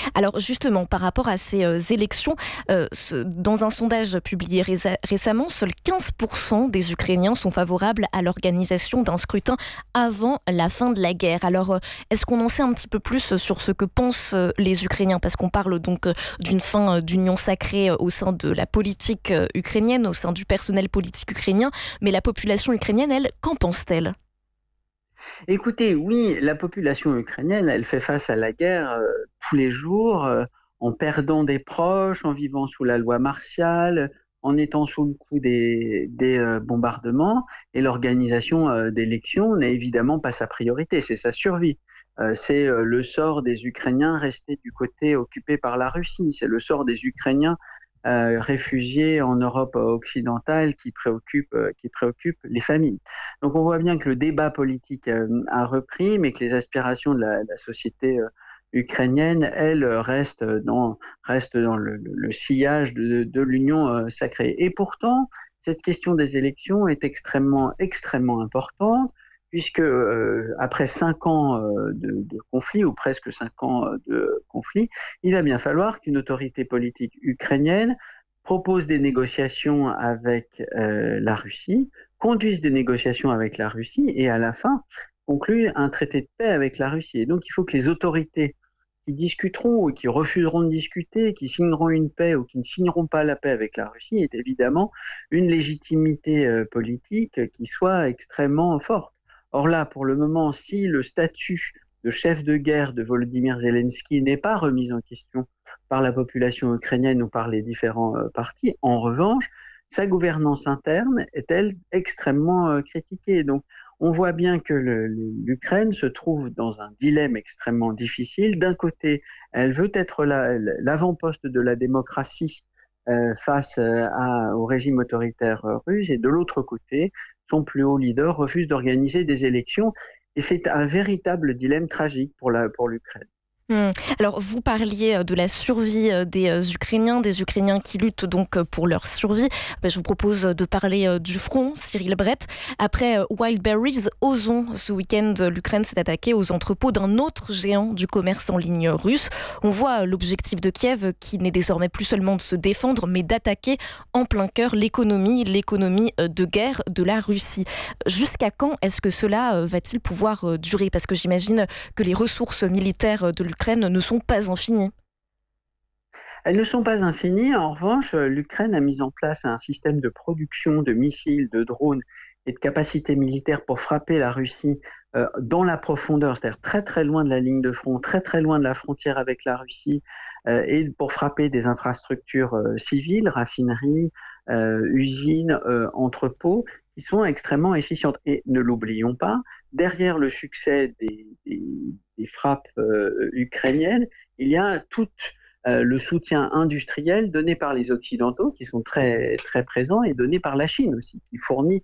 Alors justement, par rapport à ces élections, dans un sondage publié récemment, seuls 15% des Ukrainiens sont favorables à l'organisation d'un scrutin avant la fin de la guerre. Alors, est-ce qu'on en sait un petit peu plus sur ce que pensent les Ukrainiens? Parce qu'on parle donc d'une fin d'union sacrée au sein de la politique ukrainienne, au sein du personnel politique ukrainien. Mais la population ukrainienne, elle, qu'en pense-t-elle? Écoutez, oui, la population ukrainienne, elle fait face à la guerre tous les jours, en perdant des proches, en vivant sous la loi martiale, en étant sous le coup des bombardements. Et l'organisation d'élections n'est évidemment pas sa priorité, c'est sa survie. C'est le sort des Ukrainiens restés du côté occupé par la Russie. C'est le sort des Ukrainiens réfugiés en Europe occidentale qui préoccupe les familles. Donc on voit bien que le débat politique a repris, mais que les aspirations de la société ukrainienne, elles, restent dans le sillage de l'union sacrée. Et pourtant, cette question des élections est extrêmement, extrêmement importante, puisque après 5 ans de conflit, ou presque 5 ans de conflit, il va bien falloir qu'une autorité politique ukrainienne propose des négociations avec la Russie, conduise des négociations avec la Russie et à la fin conclue un traité de paix avec la Russie. Et donc il faut que les autorités qui discuteront ou qui refuseront de discuter, qui signeront une paix ou qui ne signeront pas la paix avec la Russie, aient évidemment une légitimité politique qui soit extrêmement forte. Or là, pour le moment, si le statut de chef de guerre de Volodymyr Zelensky n'est pas remis en question par la population ukrainienne ou par les différents partis, en revanche, sa gouvernance interne est, elle, extrêmement critiquée. Donc, on voit bien que l'Ukraine se trouve dans un dilemme extrêmement difficile. D'un côté, elle veut être l'avant-poste de la démocratie face au régime autoritaire russe, et de l'autre côté, son plus haut leader refuse d'organiser des élections. Et c'est un véritable dilemme tragique pour l'Ukraine. Alors, vous parliez de la survie des Ukrainiens qui luttent donc pour leur survie. Je vous propose de parler du front, Cyril Brett. Après Wildberries, osons, ce week-end, l'Ukraine s'est attaquée aux entrepôts d'un autre géant du commerce en ligne russe. On voit l'objectif de Kiev qui n'est désormais plus seulement de se défendre, mais d'attaquer en plein cœur l'économie de guerre de la Russie. Jusqu'à quand est-ce que cela va-t-il pouvoir durer? Parce que j'imagine que les ressources militaires de l'Ukraine ne sont pas infinies. Elles ne sont pas infinies. En revanche, l'Ukraine a mis en place un système de production de missiles, de drones et de capacités militaires pour frapper la Russie dans la profondeur, c'est-à-dire très très loin de la ligne de front, très très loin de la frontière avec la Russie, et pour frapper des infrastructures civiles, raffineries, usines, entrepôts, qui sont extrêmement efficientes. Et ne l'oublions pas, derrière le succès des frappes ukrainiennes, il y a tout le soutien industriel donné par les Occidentaux, qui sont très, très présents, et donné par la Chine aussi, qui fournit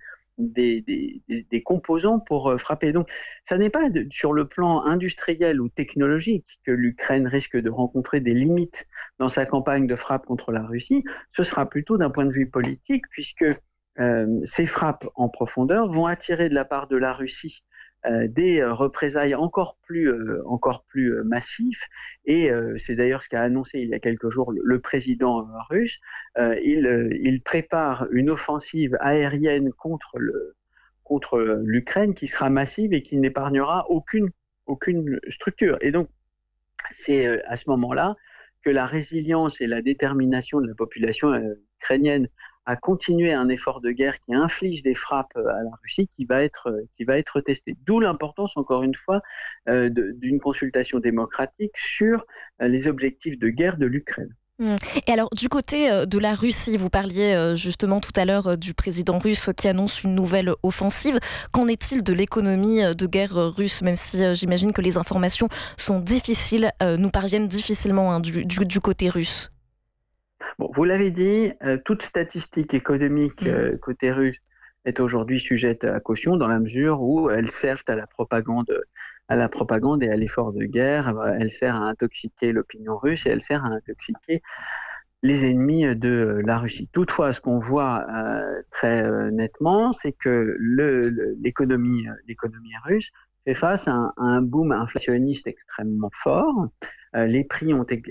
des composants pour frapper. Donc, ça n'est pas sur le plan industriel ou technologique que l'Ukraine risque de rencontrer des limites dans sa campagne de frappe contre la Russie. Ce sera plutôt d'un point de vue politique, puisque ces frappes en profondeur vont attirer de la part de la Russie des représailles encore plus massifs. Et c'est d'ailleurs ce qu'a annoncé il y a quelques jours le président russe. Il prépare une offensive aérienne contre l'Ukraine qui sera massive et qui n'épargnera aucune structure. Et donc, c'est à ce moment-là que la résilience et la détermination de la population ukrainienne à continuer un effort de guerre qui inflige des frappes à la Russie qui va être testé. D'où l'importance, encore une fois, d'une consultation démocratique sur les objectifs de guerre de l'Ukraine. Et alors, du côté de la Russie, vous parliez justement tout à l'heure du président russe qui annonce une nouvelle offensive. Qu'en est-il de l'économie de guerre russe, même si j'imagine que les informations sont difficiles, nous parviennent difficilement du côté russe? Bon, vous l'avez dit, toute statistique économique côté russe est aujourd'hui sujette à caution, dans la mesure où elles servent à la propagande et à l'effort de guerre. Elle sert à intoxiquer l'opinion russe et elle sert à intoxiquer les ennemis de la Russie. Toutefois, ce qu'on voit très nettement, c'est que l'économie russe fait face à un boom inflationniste extrêmement fort. Les prix ont